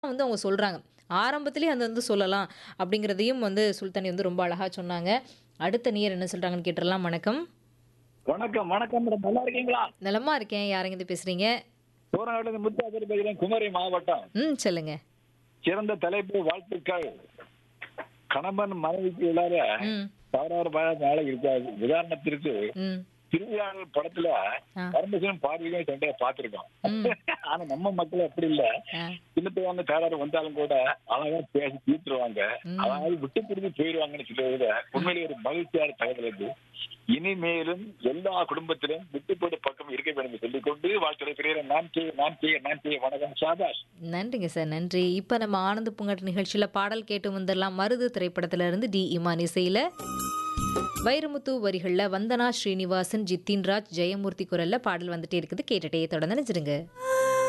வந்து அவங்க சொல்றாங்க. ஆரம்பத்திலேயே அது வந்து சொல்லலாம் அப்படிங்கிறதையும் வந்து சுல்தானி வந்து ரொம்ப அழகா சொன்னாங்க. அடுத்த நேயர் என்ன சொல்றாங்கன்னு கேட்டுறலாம். வணக்கம். வணக்கம், வணக்கம் மேடம். நல்லா இருக்கீங்களா? நலமா இருக்கேன். யாருங்கருந்து பேசுறீங்க? சோழநாட்டிலிருந்து முத்தாதிரி பேசுறேன். குமரி மாவட்டம். சொல்லுங்க. சிறந்த தலைப்பு வாழ்த்துக்கள். கணவன் மனைவிக்கு இல்லாத ம். தவறான வேலை இருக்காது. உதாரணத்திற்கு ம். திருவிழாவில் படத்துல ஆ. பரமசிவன் பார்வதியும் சண்டையை பார்த்திருக்கோம். ம். ஆனா நம்ம மக்கள் அப்படி இல்ல. ஆ. சின்னத்தவங்க தகராறு வந்தாலும் கூட அழகா பேசி தீர்த்துருவாங்க. ம். அதாவது விட்டு பிரிஞ்சு போயிடுவாங்கன்னு சொல்றதை விட உண்மையிலேயே ஒரு மகிழ்ச்சியான தகவல் இது. இனிமேலும் எல்லா குடும்பத்திலும் விட்டுப்போடு பக்கம் இருக்க வேண்டும் என்று சொல்லிக்கொண்டு வாழ்த்துறை பிரியர் நான் செய்ய வணக்கம் சாபாஷ். நன்றிங்க சார். நன்றி. இப்ப நம்ம ஆனந்த பூங்காற்று நிகழ்ச்சியில பாடல் கேட்டு வந்துடலாம். மருது திரைப்படத்துல இருந்து டி. இமான் இசையில வைரமுத்து வரிகள்ல வந்தனா ஸ்ரீனிவாசன், ஜித்தின்ராஜ், ஜெயமூர்த்தி குரல்ல பாடல் வந்துட்டே இருக்குது. கேட்டுட்டே தொடர்ந்து நினைச்சிருங்க.